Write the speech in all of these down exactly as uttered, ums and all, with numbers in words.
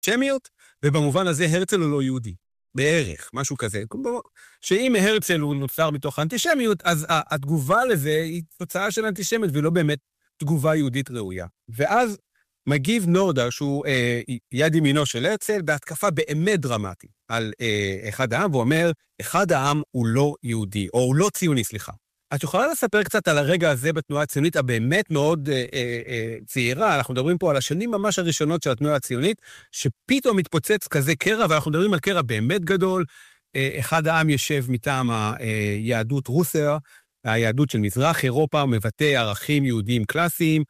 אנטישמיות, ובמובן הזה הרצל הוא לא יהודי. בערך, משהו כזה. שאם הרצל הוא נוצר מתוך האנטישמיות, אז התגובה לזה היא תוצאה של אנטישמיות, ולא באמת תגובה יהודית ראויה. ואז מגיב נורדר, שהוא אה, יד ימינו של הרצל, בהתקפה באמת דרמטית על אה, אחד העם, והוא אומר, אחד העם הוא לא יהודי, או הוא לא ציוני, סליחה. את יכולה לספר קצת על הרגע הזה בתנועה הציונית, הבאמת מאוד אה, אה, צעירה, אנחנו מדברים פה על השנים ממש הראשונות של התנועה הציונית, שפתאום מתפוצץ כזה קרע, ואנחנו מדברים על קרע באמת גדול, אה, אחד העם יושב מטעם היהדות רוסיה, היהדות של מזרח אירופה, מבטא ערכים יהודיים קלאסיים,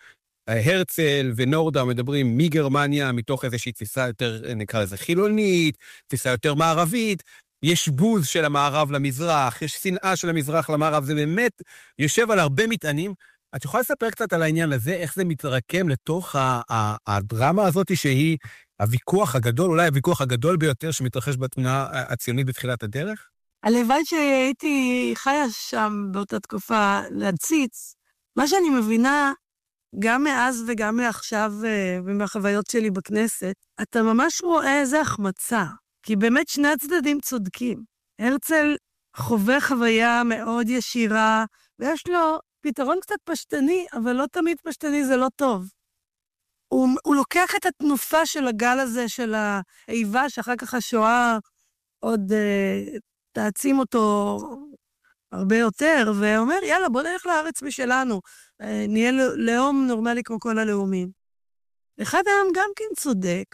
הרצל ונורדר מדברים מגרמניה, מתוך איזושהי תפיסה יותר, נקרא לזה חילונית, תפיסה יותר מערבית, יש בוז של המערב למזרח, יש שנאה של המזרח למערב, זה באמת יושב על הרבה מטענים. את יכולה לספר קצת על העניין הזה, איך זה מתרקם לתוך הדרמה הזאת, שהיא הוויכוח הגדול, אולי הוויכוח הגדול ביותר שמתרחש בתנועה הציונית בתחילת הדרך? הלוואי שהייתי חיה שם באותה תקופה להציץ, מה שאני מבינה, גם מאז וגם מעכשיו ומהחוויות שלי בכנסת, אתה ממש רואה איזה החמצה, כי באמת שני הצדדים צודקים. הרצל חווה חוויה מאוד ישירה, ויש לו פתרון קצת פשטני, אבל לא תמיד פשטני זה לא טוב. הוא, הוא לוקח את התנופה של הגל הזה, של האיבה, שאחר כך השואה עוד uh, תעצים אותו הרבה יותר, ואומר, יאללה, בוא נלך לארץ משלנו, uh, נהיה לאום נורמלי כמו כל הלאומים. אחד העם גם כן צודק,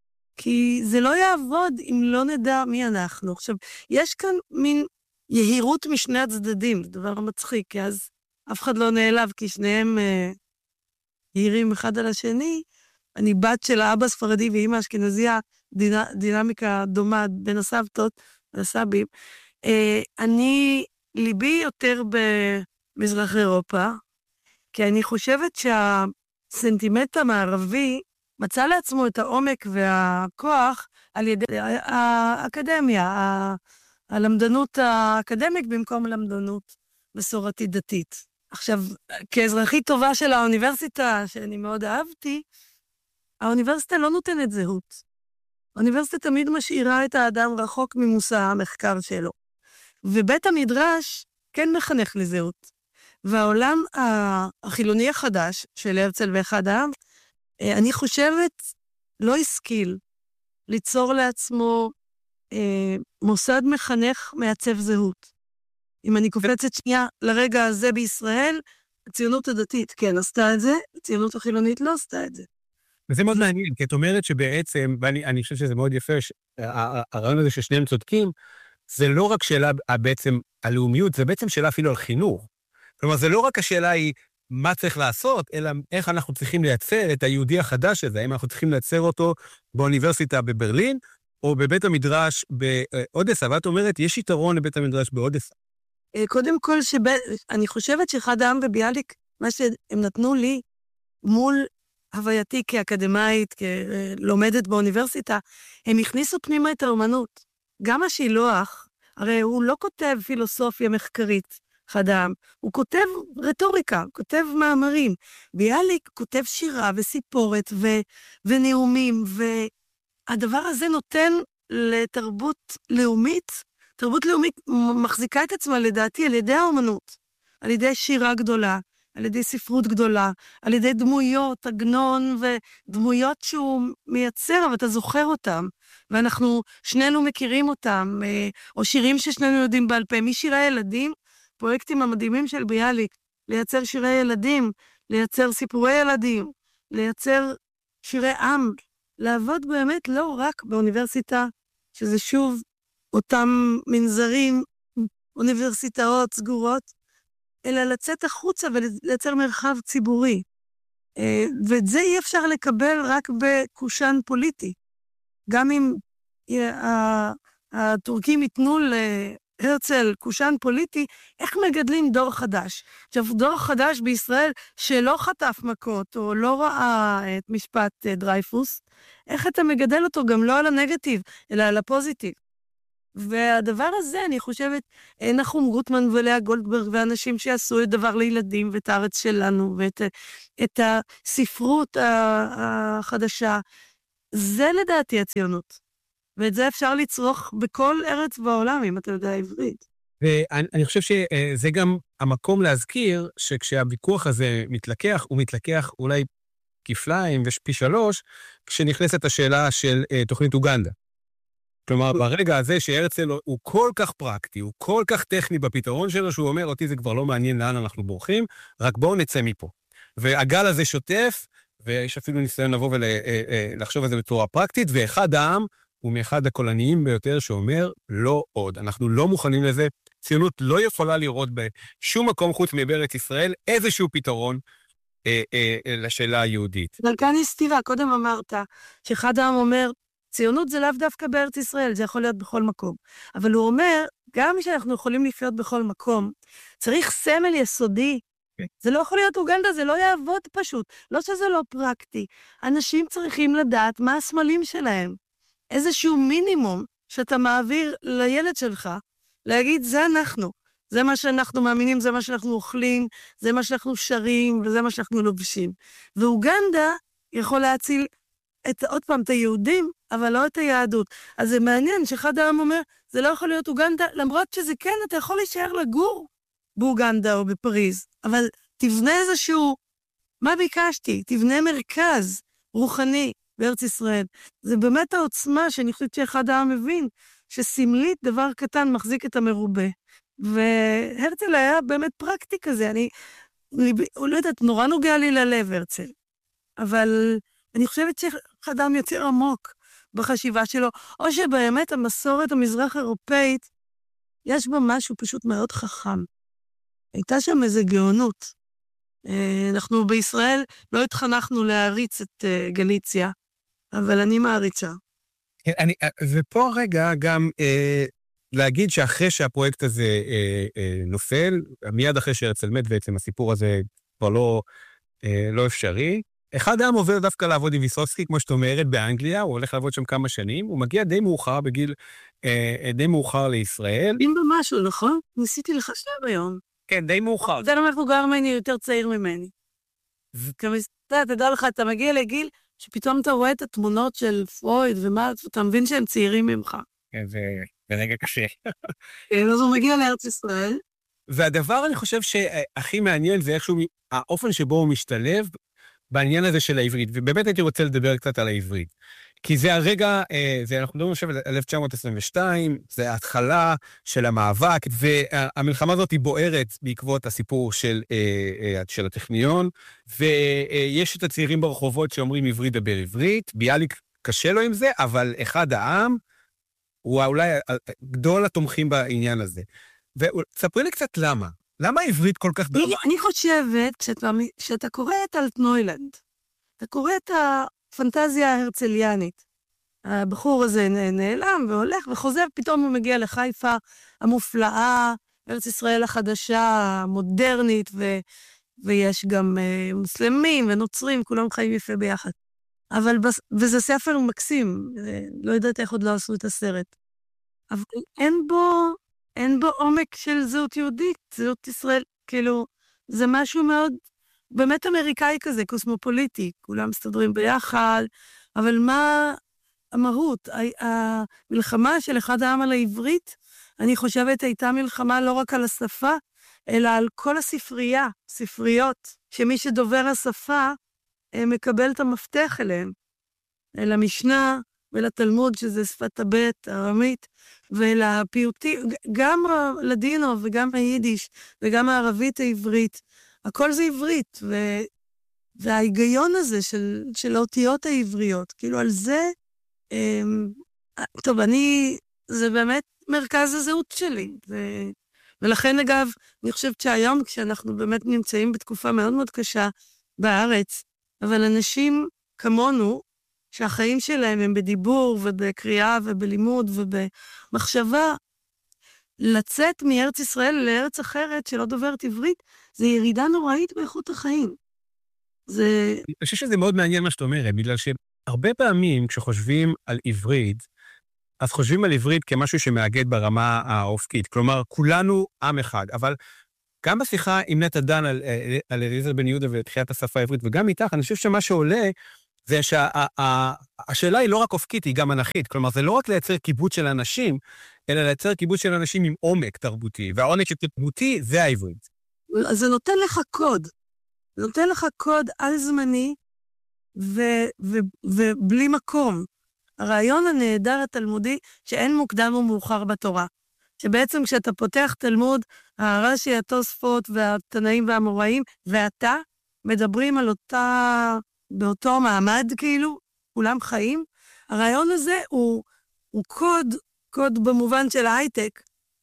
כי זה לא יעבוד אם לא נדע מי אנחנו. עכשיו, יש כאן מין יהירות משני הצדדים, דבר מצחיק, כי אז אף אחד לא נעלב, כי שניהם אה, יהירים אחד על השני. אני בת של האבא ספרדי ואמא אשכנזיה, דינה, דינמיקה דומה בין הסבתות והסבים. אה, אני, ליבי יותר במזרח אירופה, כי אני חושבת שהסנטימנט המערבי מצא לעצמו את העומק והכוח על ידי האקדמיה, הלמדנות האקדמית במקום למדנות מסורתית דתית. עכשיו, כאזרחית טובה של האוניברסיטה, שאני מאוד אהבתי, האוניברסיטה לא נותנת זהות. האוניברסיטה תמיד משאירה את האדם רחוק ממושא המחקר שלו. ובית המדרש כן מחנך לזהות. והעולם החילוני החדש של הרצל ואחד העם, אני חושבת, לא השכיל ליצור לעצמו אה, מוסד מחנך מעצב זהות. אם אני קופצת שנייה לרגע הזה בישראל, הציונות הדתית כן עשתה את זה, הציונות החילונית לא עשתה את זה. וזה מאוד מעניין, כי את אומרת שבעצם, ואני אני חושב שזה מאוד יפה, הרעיון הזה ששניהם צודקים, זה לא רק שאלה בעצם הלאומיות, זה בעצם שאלה אפילו על חינוך. כלומר, זה לא רק השאלה היא, מה צריך לעשות, אלא איך אנחנו צריכים לייצר את היהודי החדש הזה, האם אנחנו צריכים לייצר אותו באוניברסיטה בברלין, או בבית המדרש באודסה, ואת אומרת, יש יתרון לבית המדרש באודסה. קודם כל, שב... אני חושבת שאחד העם וביאליק, מה שהם נתנו לי, מול הווייתי כאקדמאית, כלומדת באוניברסיטה, הם הכניסו פנימה את האומנות. גם השילוח, הרי הוא לא כותב פילוסופיה מחקרית, אחד העם, הוא כותב רטוריקה, הוא כותב מאמרים. ביאליק כותב שירה וסיפורת ו... ונאומים, והדבר הזה נותן לתרבות לאומית, תרבות לאומית מחזיקה את עצמה לדעתי על ידי האומנות, על ידי שירה גדולה, על ידי ספרות גדולה, על ידי דמויות, עגנון ודמויות שהוא מייצר, אבל אתה זוכר אותם, ואנחנו שנינו מכירים אותם, או שירים ששנינו יודעים בעל פה, משירי ילדים, פרויקטים המדהימים של ביאליק, לייצר שירי ילדים, לייצר סיפורי ילדים, לייצר שירי עם, לעבוד באמת לא רק באוניברסיטה, שזה שוב אותם מנזרים, אוניברסיטאות סגורות, אלא לצאת החוצה ולייצר מרחב ציבורי. ואת זה אי אפשר לקבל רק בקושן פוליטי. גם אם הטורקים ייתנו להרצל קושן פוליטי, איך מגדלים דור חדש? עכשיו, דור חדש בישראל שלא חטף מכות, או לא ראה את משפט דרייפוס, איך אתה מגדל אותו גם לא על הנגטיב, אלא על הפוזיטיב? והדבר הזה, אני חושבת, נחום גוטמן ולאה גולדברג, ואנשים שעשו את דבר לילדים, ואת הארץ שלנו, ואת את הספרות החדשה, זה לדעתי הציונות. ואת זה אפשר לצרוך בכל ארץ בעולם, אם אתה יודע עברית. ואני חושב שזה גם המקום להזכיר שכשהוויכוח הזה מתלקח, הוא מתלקח אולי כפליים ופי שלוש, כשנכנסת השאלה של תוכנית אוגנדה. כלומר, ברגע הזה שהרצל הוא כל כך פרקטי, הוא כל כך טכני בפתרון שלו, שהוא אומר, אותי זה כבר לא מעניין לאן אנחנו בורחים, רק בואו נצא מפה. והגל הזה שוטף, ויש אפילו ניסיון לבוא ולחשוב על זה בצורה פרקטית, ואחד העם הוא מאחד הקולניים ביותר שאומר, לא עוד. אנחנו לא מוכנים לזה. ציונות לא יכולה לראות בשום מקום חוץ מבארץ ישראל איזשהו פתרון אה, אה, לשאלה היהודית. אבל כאן יש סתירה. קודם אמרת שאחד העם אומר, ציונות זה לאו דווקא בארץ ישראל, זה יכול להיות בכל מקום. אבל הוא אומר, גם שאנחנו יכולים לחיות בכל מקום, צריך סמל יסודי. Okay. זה לא יכול להיות אוגנדה, זה לא יעבוד פשוט. לא שזה לא פרקטי. אנשים צריכים לדעת מה הסמלים שלהם. איזשהו מינימום שאתה מעביר לילד שלך, להגיד, זה אנחנו. זה מה שאנחנו מאמינים, זה מה שאנחנו אוכלים, זה מה שאנחנו שרים, וזה מה שאנחנו לובשים. ואוגנדה יכול להציל את, עוד פעם, את היהודים, אבל לא את היהדות. אז זה מעניין שאחד העם אומר, זה לא יכול להיות אוגנדה, למרות שזה כן, אתה יכול להישאר לגור באוגנדה או בפריז, אבל תבנה איזשהו, מה ביקשתי? תבנה מרכז רוחני בארץ ישראל. זה באמת העוצמה שאני חושבת שאחד העם מבין, שסמלית דבר קטן מחזיק את המרובה. והרצל היה באמת פרקטי כזה, אני, אני לא יודעת, נורא נוגע לי ללב הרצל, אבל אני חושבת שאחד העם יותר עמוק בחשיבה שלו, או שבאמת המסורת המזרח אירופאית, יש בה משהו פשוט מאוד חכם. הייתה שם איזו גאונות. אנחנו בישראל לא התחנכנו להריץ את גליציה, אבל אני מעריצה. אני, ופה רגע גם אה, להגיד שאחרי שהפרויקט הזה אה, אה, נופל, מיד אחרי שהרצל מת, בעצם הסיפור הזה כבר לא, אה, לא אפשרי, אחד העם עובר דווקא לעבוד עם ויסוצקי, כמו שאת אומרת, באנגליה, הוא הולך לעבוד שם כמה שנים, הוא מגיע די מאוחר, בגיל אה, די מאוחר לישראל. אם במשהו, נכון? ניסיתי לחשב היום. כן, די מאוחר. זה לא מבוגר ממני, יותר צעיר ממני. אתה תדע לך, אתה מגיע לגיל שפתאום אתה רואה את התמונות של פרויד ומה, אתה מבין שהם צעירים ממך. כן, זה רגע קשה. אז הוא מגיע לארץ ישראל. והדבר, אני חושב שהכי מעניין זה איכשהו האופן שבו הוא משתלב בעניין הזה של העברית, ובאמת הייתי רוצה לדבר קצת על העברית. כי זה הרגע, זה, אנחנו מדברים עכשיו על אלף תשע מאות עשרים ושתיים, זה ההתחלה של המאבק, והמלחמה הזאת היא בוערת בעקבות הסיפור של, של הטכניון, ויש את הצעירים ברחובות שאומרים עברית דבר עברית, ביאליק קשה לו עם זה, אבל אחד העם, הוא אולי גדול התומכים בעניין הזה. וספרי לי קצת למה. למה העברית כל כך... אני, אני חושבת, כשאתה, כשאתה קורא את אלטנוילנד, אתה קורא את הפנטזיה ההרצליאנית, הבחור הזה נעלם והולך וחוזר, פתאום הוא מגיע לחיפה המופלאה, ארץ ישראל החדשה, המודרנית, ו, ויש גם uh, מוסלמים ונוצרים, כולם חיים יפה ביחד. אבל, בס, וזה ספר מקסים, לא יודעת איך עוד לא עשו את הסרט. אבל אין בו... אין בו עומק של זהות יהודית, זהות ישראל, כאילו, זה משהו מאוד, באמת אמריקאי כזה, קוסמופוליטי, כולם מסתדרים ביחד, אבל מה המהות? המלחמה של אחד העם על העברית, אני חושבת הייתה מלחמה לא רק על השפה, אלא על כל הספרייה, ספריות, שמי שדובר השפה, מקבל את המפתח אליהם, אל המשנה, ולתלמוד, שזה שפת הבית, הארמית, ולפיוטי, גם לדינו וגם היידיש, וגם הערבית העברית, הכל זה עברית, ו... וההיגיון הזה של, של האותיות העבריות, כאילו על זה, אמ... טוב, אני, זה באמת מרכז הזהות שלי, ו... ולכן אגב, אני חושבת שהיום, כשאנחנו באמת נמצאים בתקופה מאוד מאוד קשה בארץ, אבל אנשים כמונו, שהחיים שלהם הם בדיבור ובקריאה ובלימוד ובמחשבה, לצאת מארץ ישראל לארץ אחרת שלא דוברת עברית, זה ירידה נוראית באיכות החיים. זה... אני חושב שזה מאוד מעניין מה שאת אומרת, בגלל שהרבה פעמים כשחושבים על עברית, אז חושבים על עברית כמשהו שמאגד ברמה האופקית, כלומר, כולנו עם אחד, אבל גם בשיחה עם נטע דן על, על אליעזר בן יהודה ותחיית השפה העברית, וגם איתך, אני חושב שמה שעולה, זה שהשאלה היא לא רק אופקית, היא גם אנכית. כלומר, זה לא רק לייצר קיבוץ של אנשים, אלא לייצר קיבוץ של אנשים עם עומק תרבותי, והעומק התרבותי זה העברית. אז זה נותן לך קוד. זה נותן לך קוד על זמני, ו- ו- ובלי מקום. הרעיון הנהדר התלמודי, שאין מוקדם ומאוחר בתורה. שבעצם כשאתה פותח תלמוד, הרש"י, התוספות והתנאים והאמוראים, ואתה מדברים על אותה, באותו מעמד כאילו, כולם חיים. הרעיון הזה הוא, הוא קוד, קוד במובן של ההייטק,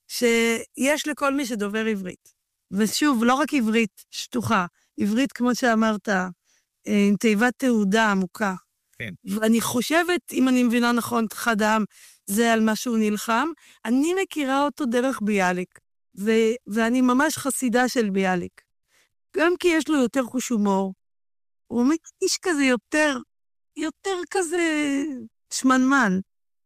שיש לכל מי שדובר עברית. ושוב, לא רק עברית שטוחה, עברית כמו שאמרת, עם תיבת תעודה עמוקה. כן. ואני חושבת, אם אני מבינה נכון, אחד העם, זה על מה שהוא נלחם. אני מכירה אותו דרך ביאליק, ו- ואני ממש חסידה של ביאליק. גם כי יש לו יותר חוש הומור. הוא איש כזה יותר, יותר כזה שמנמן.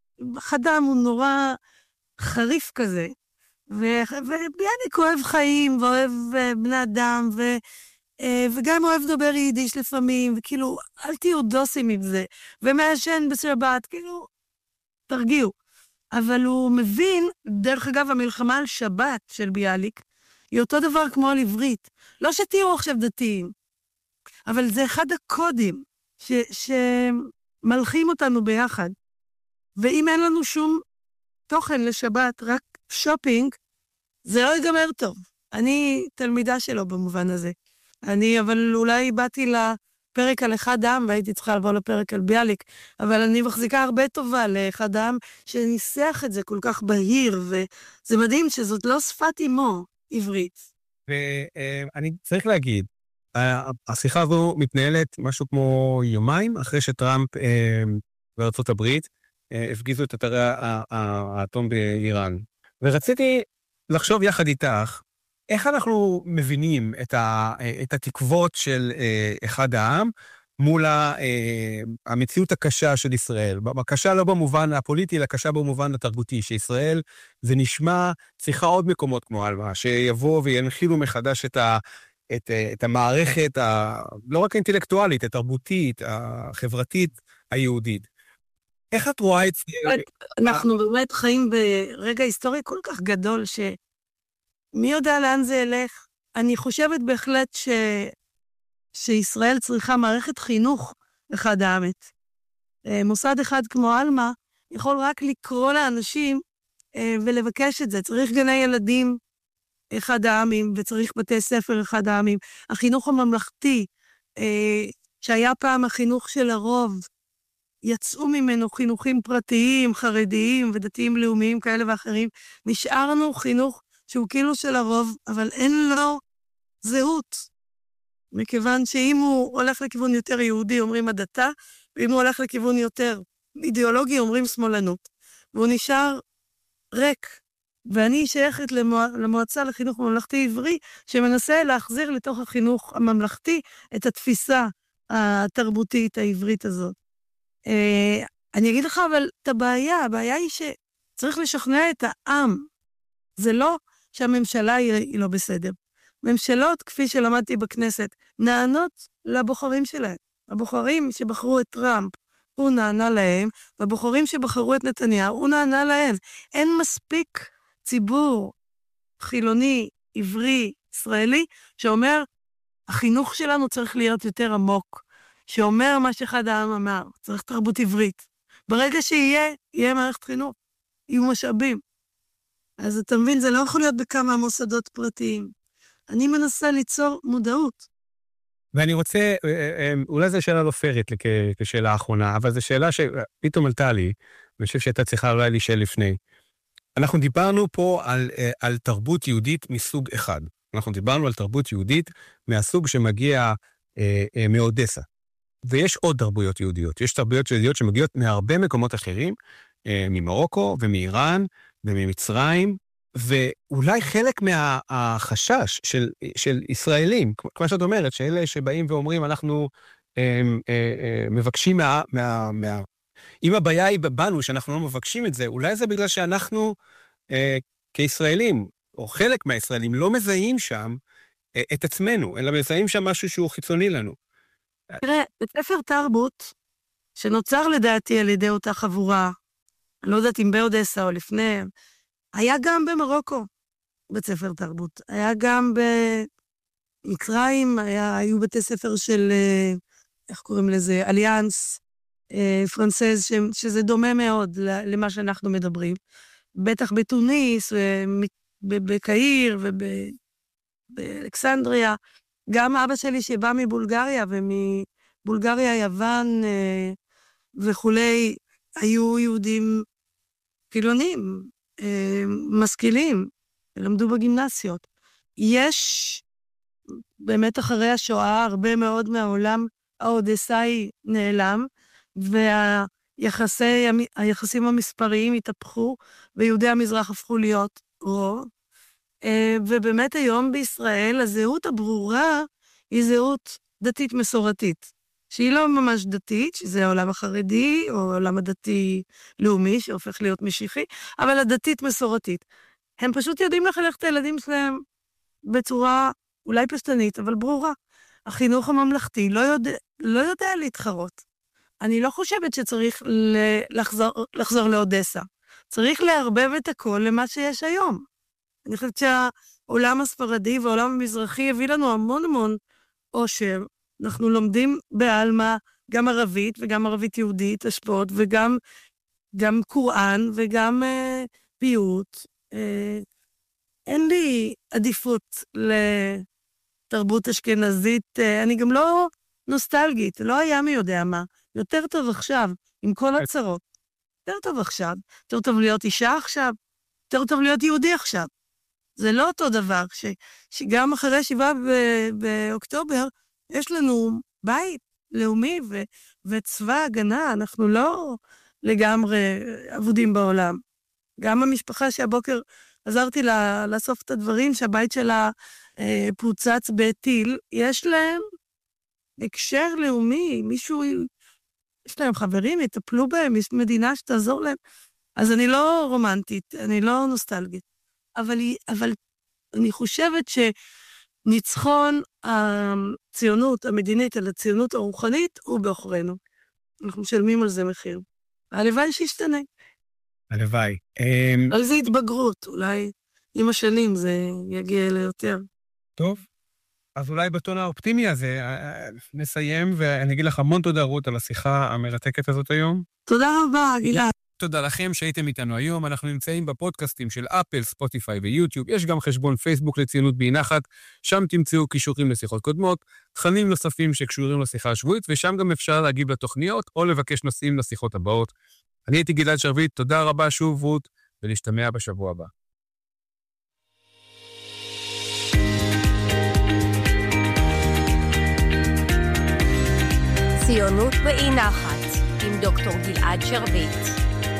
חדם הוא נורא חריף כזה. ו- וביאליק אוהב חיים, ואוהב בני אדם, ו... וגם אוהב לדבר יידיש לפעמים, וכאילו, אל תהיו דוסים עם זה, ומעשן בשבת, כאילו, תרגיעו. אבל הוא מבין, דרך אגב, המלחמה על שבת של ביאליק, היא אותו דבר כמו על עברית. לא שתהיו עכשיו דתיים, אבל זה אחד הקודים ש- שמלכים אותנו ביחד. ואם אין לנו שום תוכן לשבת, רק שופינג, זה לא ייגמר טוב. אני תלמידה שלו במובן הזה. אני, אבל אולי באתי לפרק על אחד העם, והייתי צריכה לבוא לפרק על ביאליק, אבל אני מחזיקה הרבה טובה לאחד העם, שניסח את זה כל כך בהיר, וזה מדהים שזאת לא שפת אמו, עברית. ואני צריך להגיד, השיחה הזו מתנהלת משהו כמו יומיים, אחרי שטראמפ בארצות הברית הפגיזו את אתרי האטום באיראן. ורציתי לחשוב יחד איתך, איך אנחנו מבינים את, ה, את התקוות של אחד העם מול המציאות הקשה של ישראל? הקשה לא במובן הפוליטי, אלא קשה במובן התרבותי, שישראל זה נשמע צריכה עוד מקומות כמו אלמה, שיבוא וינחילו מחדש את, ה, את, את המערכת, ה, לא רק האינטלקטואלית, התרבותית, החברתית, היהודית. איך את רואה את זה? אנחנו באמת חיים ברגע היסטורי כל כך גדול ש... מי יודע לאן זה ילך? אני חושבת בהחלט ש... שישראל צריכה מערכת חינוך אחד האמת. מוסד אחד כמו אלמה יכול רק לקרוא לאנשים ולבקש את זה. צריך גני ילדים אחד העמים וצריך בתי ספר אחד העמים. החינוך הממלכתי, שהיה פעם החינוך של הרוב, יצאו ממנו חינוכים פרטיים, חרדיים ודתיים לאומיים כאלה ואחרים. נשארנו חינוך שהוא כאילו של הרוב, אבל אין לו זהות. מכיוון שאם הוא הולך לכיוון יותר יהודי, אומרים הדתה, ואם הוא הולך לכיוון יותר אידיאולוגי, אומרים שמאלנות. והוא נשאר ריק. ואני שייכת למוע... למועצה לחינוך ממלכתי עברי, שמנסה להחזיר לתוך החינוך הממלכתי את התפיסה התרבותית העברית הזאת. אה, אני אגיד לך אבל את הבעיה, הבעיה היא שצריך לשכנע את העם. זה לא שהממשלה היא, היא לא בסדר. ממשלות, כפי שלמדתי בכנסת, נענות לבוחרים שלהם. הבוחרים שבחרו את טראמפ, הוא נענה להם, והבוחרים שבחרו את נתניהו, הוא נענה להם. אין מספיק ציבור חילוני, עברי, ישראלי, שאומר, החינוך שלנו צריך להיות יותר עמוק, שאומר מה שאחד העם אמר, צריך תרבות עברית. ברגע שיהיה, יהיה מערכת חינוך, יהיו משאבים. אז אתה מבין, זה לא יכול להיות בכמה מוסדות פרטיים. אני מנסה ליצור מודעות. ואני רוצה, אולי זו שאלה לא פיירית כשאלה האחרונה, אבל זו שאלה שפתאום עלתה לי, ואני חושב שהייתה צריכה אולי להישאל לפני. אנחנו דיברנו פה על, על תרבות יהודית מסוג אחד. אנחנו דיברנו על תרבות יהודית מהסוג שמגיע אה, אה, מאודסה. ויש עוד תרבויות יהודיות. יש תרבויות יהודיות שמגיעות מהרבה מקומות אחרים, אה, ממרוקו ומאיראן וממצרים, ואולי חלק מהחשש של, של ישראלים, כמו שאת אומרת, שאלה שבאים ואומרים, אנחנו אה, אה, אה, מבקשים מה... מה, מה אם הבעיה היא בנו שאנחנו לא מבקשים את זה, אולי זה בגלל שאנחנו אה, כישראלים, או חלק מהישראלים, לא מזהים שם אה, את עצמנו, אלא מזהים שם משהו שהוא חיצוני לנו. תראה, בספר תרבות שנוצר לדעתי על ידי אותה חבורה, אני לא יודעת אם באודסה או לפני, היה גם במרוקו, בית ספר תרבות. היה גם במצרים, היה, היו בתי ספר של, איך קוראים לזה, אליאנס פרנסז, ש, שזה דומה מאוד למה שאנחנו מדברים. בטח בתוניס, בקהיר ובאלכסנדריה. גם אבא שלי שבא מבולגריה, ומבולגריה, יוון וכולי, היו יהודים חילונים, משכילים, למדו בגימנסיות. יש באמת אחרי השואה הרבה מאוד מהעולם האודסאי נעלם, והיחסים המספריים התהפכו, ויהודי המזרח הפכו להיות רוב. ובאמת היום בישראל הזהות הברורה היא זהות דתית מסורתית, שהיא לא ממש דתית, שזה העולם החרדי, או העולם הדתי-לאומי, שהופך להיות משיחי, אבל הדתית מסורתית. הם פשוט יודעים לחנך את הילדים שלהם בצורה אולי פשטנית, אבל ברורה. החינוך הממלכתי לא יודע, לא יודע להתחרות. אני לא חושבת שצריך לחזור, לחזור לאודסה. צריך להרבב את הכל למה שיש היום. אני חושבת שהעולם הספרדי והעולם המזרחי הביא לנו המון המון עושר. אנחנו לומדים בעלמה גם ערבית וגם ערבית יהודית, השפעות, וגם גם קוראן וגם אה, פיוט. אה, אין לי עדיפות לתרבות אשכנזית, אה, אני גם לא נוסטלגית, לא היה מי יודע מה. יותר טוב עכשיו, עם כל הצרות. יותר טוב עכשיו. יותר טוב להיות אישה עכשיו, יותר טוב להיות יהודי עכשיו. זה לא אותו דבר, ש, שגם אחרי שבעה באוקטובר, יש לנו בית לאומי ו, וצבא הגנה, אנחנו לא לגמרי עבודים בעולם. גם המשפחה שהבוקר עזרתי לה, לאסוף את הדברים, שהבית שלה אה, פוצץ בטיל, יש להם הקשר לאומי, מישהו, יש להם חברים, יטפלו בהם, יש מדינה שתעזור להם. אז אני לא רומנטית, אני לא נוסטלגית. אבל, אבל אני חושבת שניצחון הציונות המדינית על הציונות הרוחנית הוא באחרינו. אנחנו משלמים על זה מחיר. הלוואי שישתנה. הלוואי. על זה התבגרות, אולי עם השנים זה יגיע ליותר. טוב, אז אולי בטון האופטימי הזה נסיים, ואני אגיד לך המון תודה רות על השיחה המרתקת הזאת היום. תודה רבה, גלעד. תודה לכם שהייתם איתנו היום. אנחנו נמצאים בפודקאסטים של אפל, ספוטיפיי ויוטיוב. יש גם חשבון פייסבוק לציונות באי נחת. שם תמצאו קישורים לשיחות קודמות, תכנים נוספים שקשורים לשיחה השבועית, ושם גם אפשר להגיב לתוכניות או לבקש נושאים לשיחות הבאות. אני הייתי גלעד שרביט, תודה רבה שוב רות, ולהשתמע בשבוע הבא. ציונות באי נחת עם דוקטור גלעד שרביט.